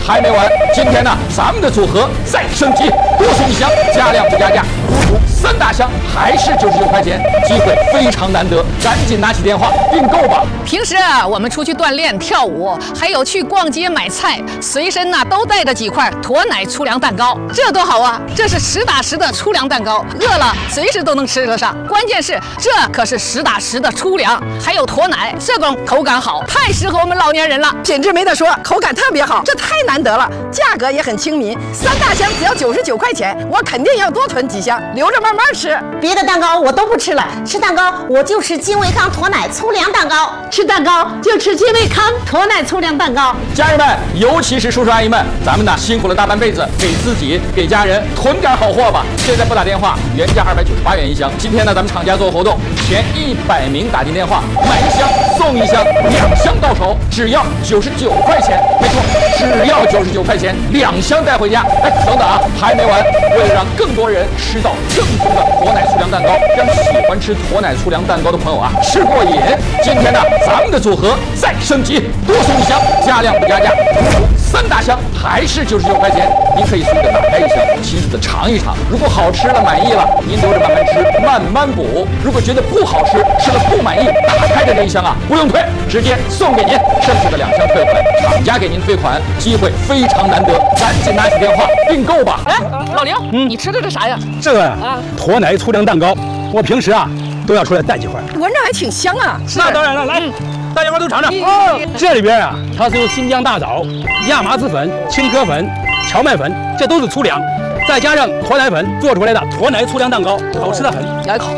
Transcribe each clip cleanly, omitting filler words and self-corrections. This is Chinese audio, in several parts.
还没完，今天呢，咱们的组合再升级，多送一箱，加量不加价，3大箱还是99块钱，机会非常难得，赶紧拿起电话订购吧。 平时啊，我们出去锻炼、跳舞，还有去逛街买菜，随身呢都带着几块驼奶粗粮蛋糕，这多好啊！这是实打实的粗粮蛋糕，饿了随时都能吃得上。关键是这可是实打实的粗粮，还有驼奶，这种口感好，太适合我们老年人了。 品质没得说，口感特别好，这太难得了，价格也很亲民，3大箱只要99块钱，我肯定要多囤几箱，留着慢慢吃。 别的蛋糕我都不吃了，吃蛋糕我就吃金维康驼奶粗粮蛋糕，吃蛋糕就吃金维康驼奶粗粮蛋糕。 家人们，尤其是叔叔阿姨们，咱们呢辛苦了大半辈子，给自己给家人囤点好货吧。现在拨打电话，原价298元一箱，今天呢咱们厂家做活动，前100名打进电话，买1箱送1箱，2箱到手只要99块钱，没错，只要99块钱，2箱带回家。哎，等等啊，还没完，为了让更多人吃到正宗的驼奶粗粮蛋糕，让喜欢吃驼奶粗粮蛋糕的朋友啊吃过瘾，今天呢咱们的组合再升级，多送1箱，加量不加价，3大箱还是99块钱，您可以随便打开1箱，亲自的尝一尝。如果好吃了满意了，您留着慢慢吃，慢慢补。如果觉得不好吃，吃了不满意，打开的这1箱啊不用退，直接送给您，剩下的2箱退回来，厂家给您退款，机会非常难得，赶紧拿起电话订购吧。 哎，老刘，你吃的这啥呀？ 这个呀，驼奶粗粮蛋糕，我平时啊都要出来带几块。 闻着还挺香啊。 那当然了，来，大家伙都尝尝。这里边啊，它是由新疆大枣、亚麻籽粉、青稞粉、荞麦粉，这都是粗粮，再加上驼奶粉做出来的驼奶粗粮蛋糕，好吃的很。 来一口，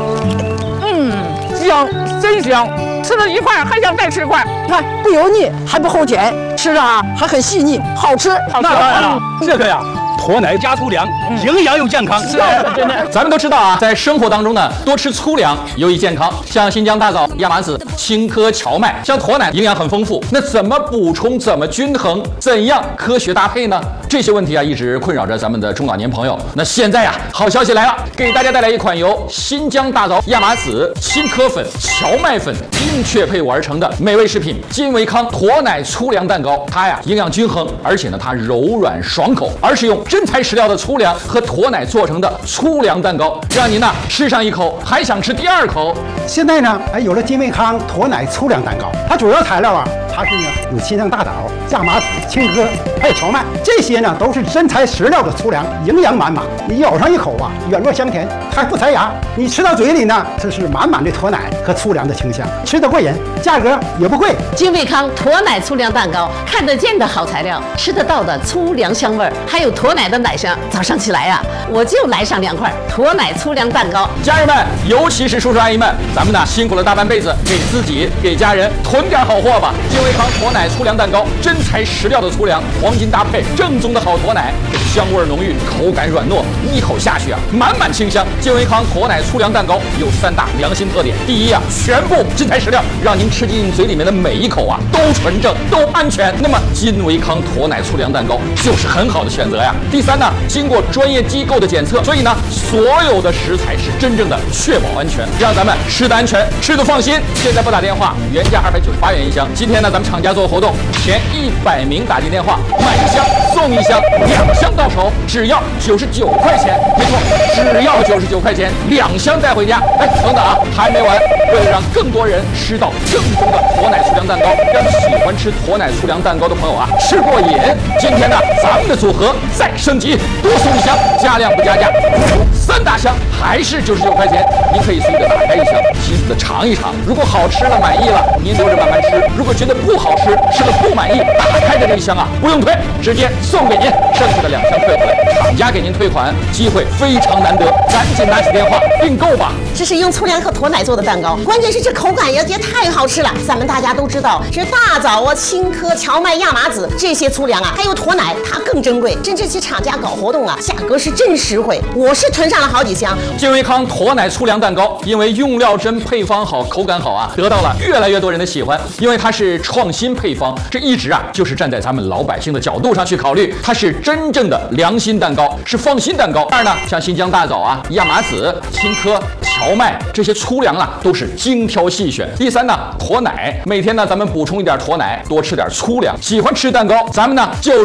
香，真香。吃了1块还想再吃块， 看不油腻，还不齁甜，吃着啊还很细腻，好吃。 那当然了，这个呀，驼奶加粗粮，营养又健康。是真的。咱们都知道啊，在生活当中呢，多吃粗粮有益健康，像新疆大枣、亚麻籽、青稞、荞麦，像驼奶营养很丰富。那怎么补充？怎么均衡？怎样科学搭配呢？这些问题啊，一直困扰着咱们的中老年朋友。那现在呀，好消息来了，给大家带来一款由新疆大枣、亚麻籽、青稞粉、荞麦粉精确配伍而成的美味食品——金维康驼奶粗粮蛋糕。它呀，营养均衡，而且呢，它柔软爽口，而是用真材实料的粗粮和驼奶做成的粗粮蛋糕，让您呢吃上1口还想吃第2口。 现在呢，有了金维康驼奶粗粮蛋糕，它主要材料啊，它是呢有新疆大枣、亚麻籽、青稞，还有荞麦，这些呢都是真材实料的粗粮，营养满满。你咬上1口啊，软糯香甜，还不塞牙。你吃到嘴里呢，这是满满的驼奶和粗粮的清香，吃得过瘾，价格也不贵。 金维康驼奶粗粮蛋糕，看得见的好材料，吃得到的粗粮香味儿，还有驼奶的奶香。早上起来呀，我就来上2块驼奶粗粮蛋糕。 家人们，尤其是叔叔阿姨们，咱们呢辛苦了大半辈子，给自己给家人囤点好货吧。金维康驼奶粗粮蛋糕，真材实料的粗粮，黄金搭配，正宗的好驼奶，香味浓郁，口感软糯，一口下去啊，满满清香。金维康驼奶粗粮蛋糕有3大良心特点：第一啊，全部真材实料，让您吃进嘴里面的每1口啊都纯正，都安全。那么金维康驼奶粗粮蛋糕就是很好的选择呀。第3呢，经过专业机构的检测，所以呢，所有的食材是真正的确保安全，让咱们吃得安全，吃得放心。现在拨打电话，原价298元一箱，今天呢，咱们厂家做活动，前100名打进电话，买1箱送1箱，2箱到手只要99块钱，没错，只要99块钱，2箱带回家。哎，等等啊，还没完，为了让更多人吃到正宗的驼奶粗粮蛋糕，让喜欢吃驼奶粗粮蛋糕的朋友啊吃过瘾，今天呢，咱们的组合再升级，多送1箱，加量不加价，3大箱还是99块钱，您可以随便打开1箱，亲自的尝一尝。如果好吃了满意了，您留着慢慢吃；如果觉得不好吃，吃了不满意，打开的这1箱啊不用退，直接送给您，剩下的2箱退回来，厂家给您退款，机会非常难得，赶紧拿起电话订购吧。 这是用粗粮和驼奶做的蛋糕，关键是这口感也太好吃了。咱们大家都知道，这大枣啊、青稞、荞麦、亚麻籽这些粗粮啊，还有驼奶，它更珍贵。真这些厂家搞活动啊，价格是真实惠。我是囤上了好几箱。 金维康驼奶粗粮蛋糕，因为用料真、配方好、口感好啊，得到了越来越多人的喜欢。因为它是创新配方，这一直啊就是站在咱们老百姓的角度上去考虑，它是真正的良心蛋糕，是放心蛋糕。第二呢，像新疆大枣啊、亚麻籽、青稞、荞麦这些粗粮啊，都是精挑细选。第三呢，驼奶，每天呢咱们补充一点驼奶，多吃点粗粮。喜欢吃蛋糕，咱们呢就